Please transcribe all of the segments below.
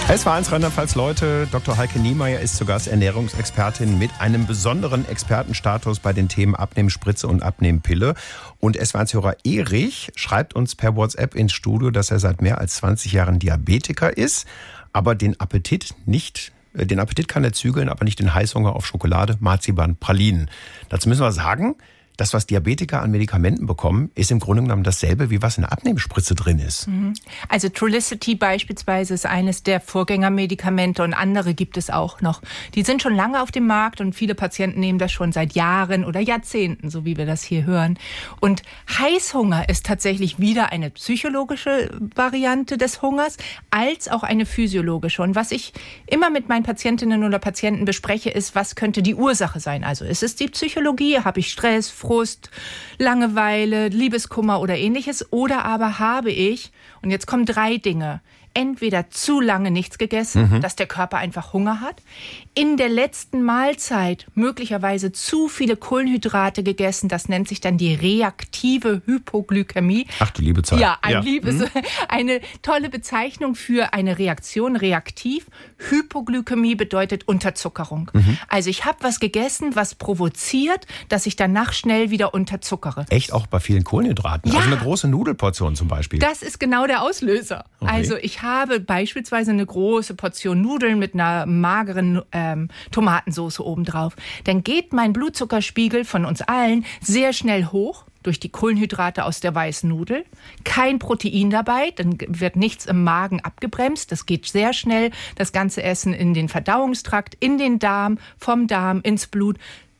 Es war 1 Rheinland-Pfalz, Leute. Dr. Heike Niemeyer ist zu Gast, Ernährungsexpertin mit einem besonderen Expertenstatus bei den Themen Abnehmspritze und Abnehmpille. Und SWR1-Hörer Erich schreibt uns per WhatsApp ins Studio, dass er seit mehr als 20 Jahren Diabetiker ist, aber den Appetit kann er zügeln, aber nicht den Heißhunger auf Schokolade, Marzipan, Pralinen. Dazu müssen wir sagen, das, was Diabetiker an Medikamenten bekommen, ist im Grunde genommen dasselbe, wie was in der Abnehmspritze drin ist. Also Trulicity beispielsweise ist eines der Vorgängermedikamente und andere gibt es auch noch. Die sind schon lange auf dem Markt und viele Patienten nehmen das schon seit Jahren oder Jahrzehnten, so wie wir das hier hören. Und Heißhunger ist tatsächlich wieder eine psychologische Variante des Hungers, als auch eine physiologische. Und was ich immer mit meinen Patientinnen oder Patienten bespreche, ist, was könnte die Ursache sein? Also ist es die Psychologie? Habe ich Stress, Frust, Langeweile, Liebeskummer oder ähnliches? Oder aber habe ich, und jetzt kommen 3 Dinge, entweder zu lange nichts gegessen, dass der Körper einfach Hunger hat, in der letzten Mahlzeit möglicherweise zu viele Kohlenhydrate gegessen, das nennt sich dann die reaktive Hypoglykämie. Ach du liebe Zeit. Ja, eine tolle Bezeichnung für eine Reaktion, reaktiv. Hypoglykämie bedeutet Unterzuckerung. Also ich habe was gegessen, was provoziert, dass ich danach schnell wieder unterzuckere. Echt auch bei vielen Kohlenhydraten? Ja. Also eine große Nudelportion zum Beispiel? Das ist genau der Auslöser. Okay. Also ich habe beispielsweise eine große Portion Nudeln mit einer mageren Tomatensauce obendrauf. Dann geht mein Blutzuckerspiegel von uns allen sehr schnell hoch durch die Kohlenhydrate aus der weißen Nudel. Kein Protein dabei, dann wird nichts im Magen abgebremst. Das geht sehr schnell, das ganze Essen in den Verdauungstrakt, in den Darm, vom Darm ins Blut,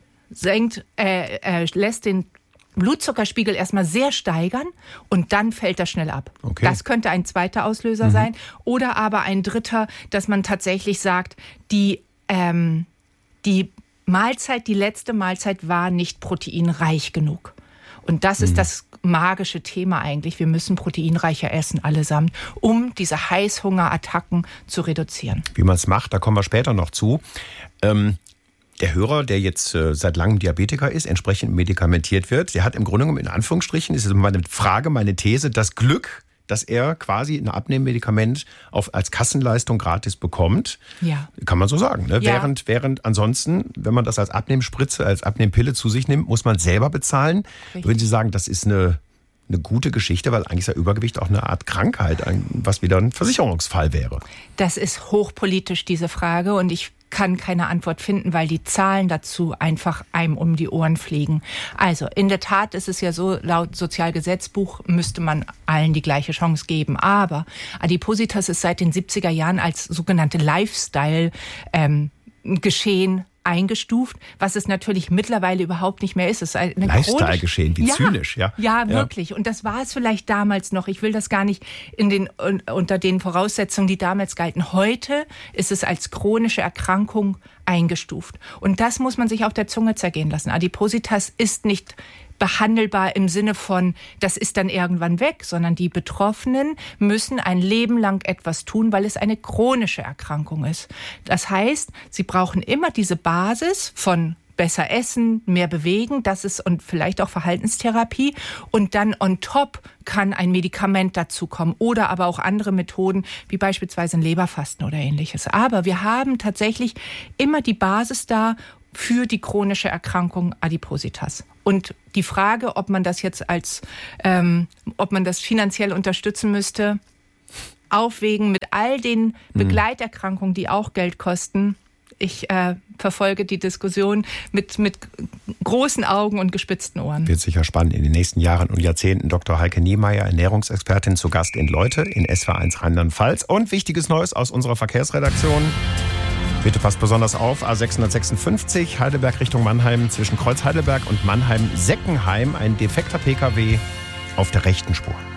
lässt den Blutzuckerspiegel erstmal sehr steigern und dann fällt das schnell ab. Okay. Das könnte ein zweiter Auslöser sein. Oder aber ein dritter, dass man tatsächlich sagt, die Mahlzeit, die letzte Mahlzeit war nicht proteinreich genug. Und das ist das magische Thema eigentlich. Wir müssen proteinreicher essen allesamt, um diese Heißhungerattacken zu reduzieren. Wie man es macht, da kommen wir später noch zu. Der Hörer, der jetzt seit langem Diabetiker ist, entsprechend medikamentiert wird, der hat im Grunde genommen in Anführungsstrichen, ist meine Frage, meine These, das Glück, dass er quasi ein Abnehmmedikament als Kassenleistung gratis bekommt. Ja. Kann man so sagen. Ne? Ja. Während ansonsten, wenn man das als Abnehmspritze, als Abnehmpille zu sich nimmt, muss man selber bezahlen. Richtig. Würden Sie sagen, das ist eine gute Geschichte, weil eigentlich ist ja Übergewicht auch eine Art Krankheit, was wieder ein Versicherungsfall wäre. Das ist hochpolitisch, diese Frage, und ich kann keine Antwort finden, weil die Zahlen dazu einfach einem um die Ohren fliegen. Also in der Tat ist es ja so, laut Sozialgesetzbuch müsste man allen die gleiche Chance geben. Aber Adipositas ist seit den 70er Jahren als sogenannte Lifestyle-Geschehen eingestuft, was es natürlich mittlerweile überhaupt nicht mehr ist. Es ist eine Lifestyle-Geschehen, wie zynisch, ja. Ja, wirklich. Und das war es vielleicht damals noch. Ich will das gar nicht unter den Voraussetzungen, die damals galten. Heute ist es als chronische Erkrankung eingestuft. Und das muss man sich auf der Zunge zergehen lassen. Adipositas ist nicht behandelbar im Sinne von, das ist dann irgendwann weg, sondern die Betroffenen müssen ein Leben lang etwas tun, weil es eine chronische Erkrankung ist. Das heißt, sie brauchen immer diese Basis von besser essen, mehr bewegen, das ist, und vielleicht auch Verhaltenstherapie, und dann on top kann ein Medikament dazukommen oder aber auch andere Methoden, wie beispielsweise ein Leberfasten oder ähnliches. Aber wir haben tatsächlich immer die Basis da für die chronische Erkrankung Adipositas. Und die Frage, ob man das jetzt ob man das finanziell unterstützen müsste, aufwägen mit all den Begleiterkrankungen, die auch Geld kosten. Ich verfolge die Diskussion mit großen Augen und gespitzten Ohren. Wird sicher spannend in den nächsten Jahren und Jahrzehnten. Dr. Heike Niemeyer, Ernährungsexpertin, zu Gast in Leute in SWR1 Rheinland-Pfalz. Und wichtiges Neues aus unserer Verkehrsredaktion. Bitte passt besonders auf, A656, Heidelberg Richtung Mannheim, zwischen Kreuz Heidelberg und Mannheim-Seckenheim, ein defekter Pkw auf der rechten Spur.